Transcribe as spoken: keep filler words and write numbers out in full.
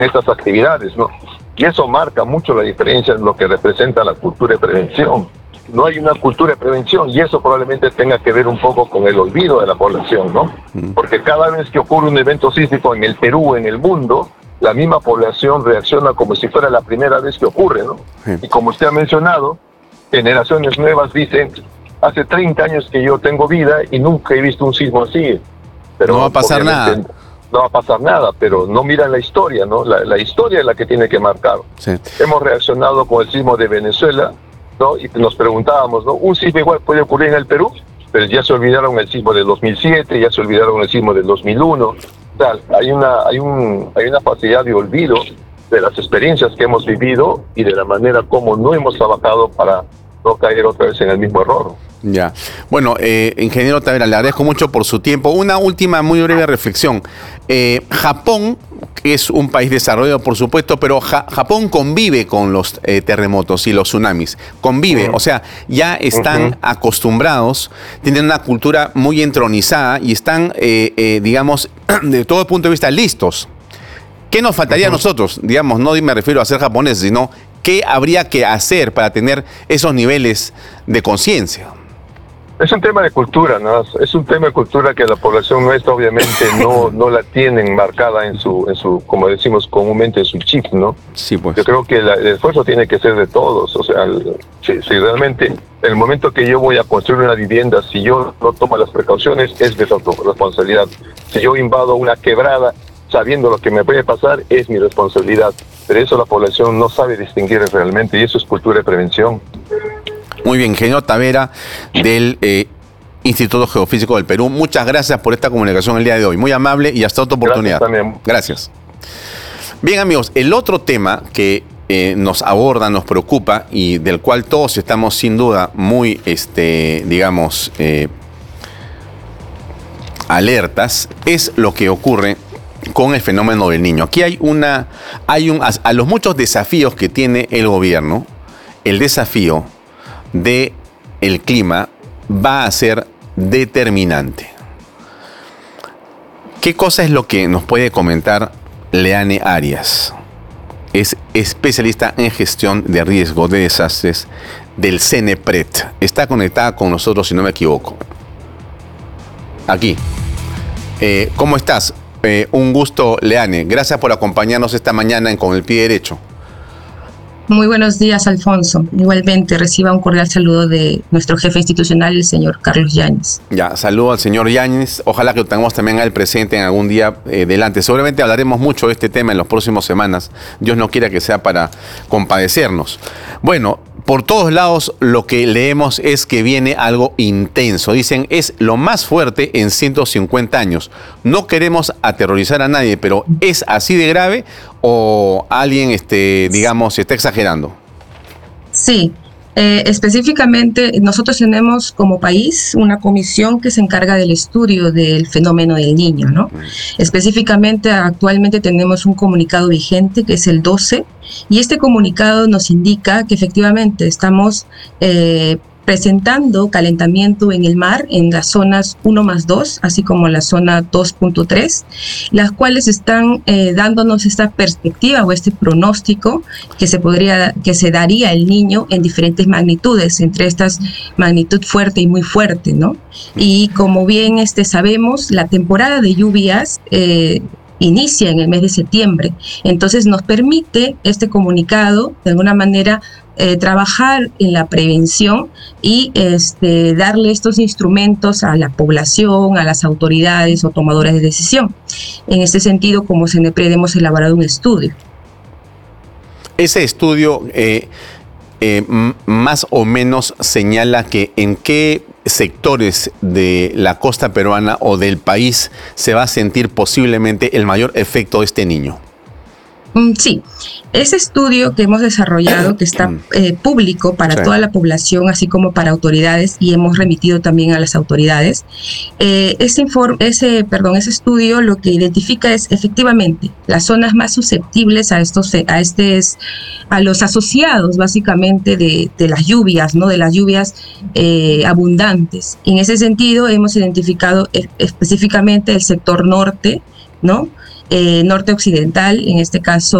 estas actividades, ¿no? Y eso marca mucho la diferencia en lo que representa la cultura de prevención. No hay una cultura de prevención y eso probablemente tenga que ver un poco con el olvido de la población, ¿no? Porque cada vez que ocurre un evento sísmico en el Perú, en el mundo, la misma población reacciona como si fuera la primera vez que ocurre, ¿no? Sí. Y como usted ha mencionado, generaciones nuevas dicen, hace treinta años que yo tengo vida y nunca he visto un sismo así. Pero no va a pasar nada. No va a pasar nada, pero no miran la historia, ¿no? La, la historia es la que tiene que marcar. Sí. Hemos reaccionado con el sismo de Venezuela, ¿no? Y nos preguntábamos, ¿no? ¿Un sismo igual puede ocurrir en el Perú? Pero ya se olvidaron el sismo del dos mil siete, ya se olvidaron el sismo del dos mil uno. O sea, hay una, hay un, hay una facilidad de olvido de las experiencias que hemos vivido y de la manera como no hemos trabajado para no caer otra vez en el mismo error. Ya. Bueno, eh, ingeniero Tavera, le agradezco mucho por su tiempo. Una última muy breve reflexión. Eh, Japón es un país desarrollado, por supuesto, pero ja Japón convive con los eh, terremotos y los tsunamis. Convive, uh-huh. o sea, ya están uh-huh. acostumbrados, tienen una cultura muy entronizada y están, eh, eh, digamos, de todo punto de vista listos. ¿Qué nos faltaría uh-huh. a nosotros? Digamos, no me refiero a ser japoneses, sino ¿qué habría que hacer para tener esos niveles de conciencia? Es un tema de cultura, ¿no? Es un tema de cultura que la población nuestra obviamente no, no la tienen marcada en su, en su, como decimos comúnmente, en su chip, ¿no? Sí, pues. Yo creo que la, el esfuerzo tiene que ser de todos. O sea, el, si, si realmente en el momento que yo voy a construir una vivienda, si yo no tomo las precauciones, es de responsabilidad. Si yo invado una quebrada sabiendo lo que me puede pasar, es mi responsabilidad. Pero eso la población no sabe distinguir realmente y eso es cultura de prevención. Muy bien, ingeniero Tavera del eh, Instituto Geofísico del Perú. Muchas gracias por esta comunicación el día de hoy. Muy amable y hasta otra oportunidad. Gracias también. Gracias. Bien, amigos, el otro tema que eh, nos aborda, nos preocupa y del cual todos estamos sin duda muy, este, digamos, eh, alertas, es lo que ocurre con el fenómeno del Niño. Aquí hay una, hay un, a, a los muchos desafíos que tiene el gobierno, el desafío de el clima va a ser determinante. ¿Qué cosa es lo que nos puede comentar Leane Arias? Es especialista en gestión de riesgo de desastres del CENEPRED. Está conectada con nosotros, si no me equivoco. Aquí. Eh, ¿Cómo estás? Eh, un gusto, Leane. Gracias por acompañarnos esta mañana en Con el Pie Derecho. Muy buenos días, Alfonso. Igualmente, reciba un cordial saludo de nuestro jefe institucional, el señor Carlos Yáñez. Ya, saludo al señor Yáñez. Ojalá que lo tengamos también a él presente en algún día eh, delante. Seguramente hablaremos mucho de este tema en las próximas semanas. Dios no quiera que sea para compadecernos. Bueno, por todos lados lo que leemos es que viene algo intenso. Dicen, es lo más fuerte en ciento cincuenta años. No queremos aterrorizar a nadie, pero ¿es así de grave o alguien, este, digamos, está exagerando? Sí. Eh, específicamente, nosotros tenemos como país una comisión que se encarga del estudio del fenómeno del Niño, ¿no? Mm. Específicamente, actualmente tenemos un comunicado vigente que es el doce, y este comunicado nos indica que efectivamente estamos eh, presentando calentamiento en el mar en las zonas uno más dos, así como la zona dos punto tres, las cuales están eh, dándonos esta perspectiva o este pronóstico que se podría, que se daría el Niño en diferentes magnitudes, entre estas magnitud fuerte y muy fuerte, ¿no? Y como bien este, sabemos, la temporada de lluvias eh, inicia en el mes de septiembre, entonces nos permite este comunicado de alguna manera Eh, trabajar en la prevención y este, darle estos instrumentos a la población, a las autoridades o tomadoras de decisión. En este sentido, como CENEPRED hemos elaborado un estudio. Ese estudio eh, eh, más o menos señala que en qué sectores de la costa peruana o del país se va a sentir posiblemente el mayor efecto de este niño. Sí, ese estudio que hemos desarrollado, que está eh, público para sí. toda la población, así como para autoridades, y hemos remitido también a las autoridades, eh, ese, informe, ese, perdón, ese estudio lo que identifica es efectivamente las zonas más susceptibles a estos, a estos, a los asociados básicamente de, de las lluvias, ¿no? De las lluvias eh, abundantes. En ese sentido hemos identificado específicamente el sector norte, ¿no? eh, norte occidental, en este caso